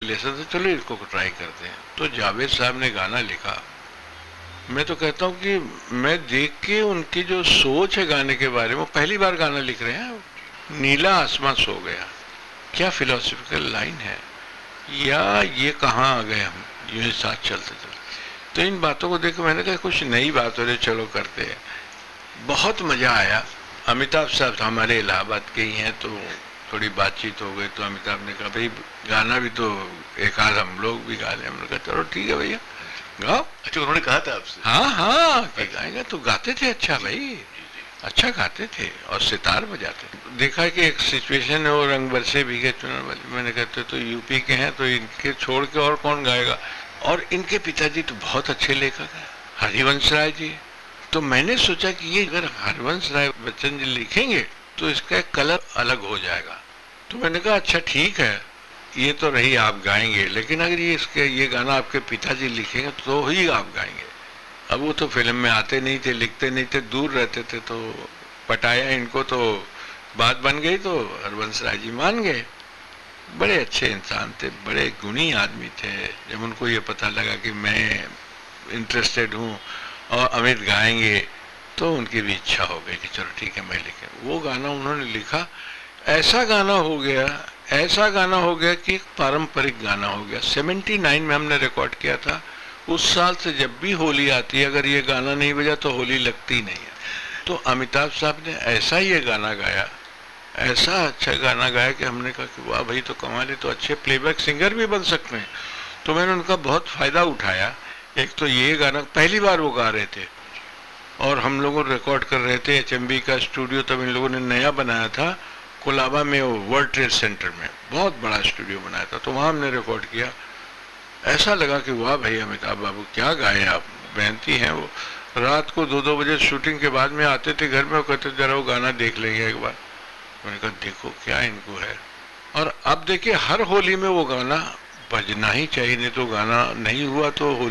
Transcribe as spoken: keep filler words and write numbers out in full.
Lesson था, चलो इसको ट्राई करते हैं। तो जावेद साहब ने गाना लिखा। मैं तो कहता हूँ कि मैं देख के उनकी जो सोच है गाने के बारे में, पहली बार गाना लिख रहे हैं, नीला आसमां सो गया, क्या फिलोसफिकल लाइन है, या ये कहाँ आ गए हम यूं साथ चलते चलते। तो इन बातों को देख के मैंने कहा कुछ नई बात हो रही, चलो करते हैं। बहुत मज़ा आया। अमिताभ साहब तो हमारे इलाहाबाद के ही हैं, तो थोड़ी बातचीत हो गई। तो अमिताभ ने कहा भाई गाना भी तो एक आध हम लोग भी गा लें। हमने कहा चलो ठीक है भैया गाओ। अच्छा, उन्होंने कहा था आपसे? हाँ हाँ कि गाएंगे। तो गाते थे अच्छा भाई, अच्छा गाते थे और सितार बजाते। देखा कि एक सिचुएशन है वो रंग बरसे भीगे चुनर वाली। मैंने कहते तो यूपी के हैं, तो इनके छोड़ के और कौन गाएगा। और इनके पिताजी तो बहुत अच्छे लेखक हैं, हरिवंश राय जी। तो मैंने सोचा कि ये अगर हरिवंश राय बच्चन जी लिखेंगे तो इसका कलर अलग हो जाएगा। तो मैंने कहा अच्छा ठीक है, ये तो रही आप गाएंगे, लेकिन अगर ये इसके ये गाना आपके पिताजी लिखेंगे तो ही आप गाएंगे। अब वो तो फिल्म में आते नहीं थे, लिखते नहीं थे, दूर रहते थे, तो पटाया इनको, तो बात बन गई। तो हरवंश राय जी मान गए। बड़े अच्छे इंसान थे, बड़े गुणी आदमी थे। जब उनको ये पता लगा कि मैं इंटरेस्टेड हूँ और अमित गाएंगे, तो उनकी भी इच्छा हो गई कि चलो ठीक है मैं लिखे। वो गाना उन्होंने लिखा, ऐसा गाना हो गया, ऐसा गाना हो गया कि एक पारंपरिक गाना हो गया। सेवेंटी नाइन में हमने रिकॉर्ड किया था। उस साल से जब भी होली आती है, अगर ये गाना नहीं बजा तो होली लगती नहीं है। तो अमिताभ साहब ने ऐसा ये गाना गाया, ऐसा अच्छा गाना गाया कि हमने कहा कि वाह भाई तो कमाल है, तो अच्छे प्लेबैक सिंगर भी बन सकते हैं। तो मैंने उनका बहुत फ़ायदा उठाया। एक तो ये गाना पहली बार वो गा रहे थे और हम लोगों रिकॉर्ड कर रहे थे। एच एम बी का स्टूडियो तब इन लोगों ने नया बनाया था कोलाबा में, वो वर्ल्ड ट्रेड सेंटर में बहुत बड़ा स्टूडियो बनाया था। तो वहाँ हमने रिकॉर्ड किया। ऐसा लगा कि वाह भाई अमिताभ बाबू क्या गाए आप, मेहनती हैं वो। रात को दो दो बजे शूटिंग के बाद में आते थे घर में, वो कहते जरा वो गाना देख लेंगे एक बार। मैंने कहा देखो क्या इनको है। और अब देखिए हर होली में वो गाना बजना ही चाहिए, नहीं तो गाना नहीं हुआ तो होली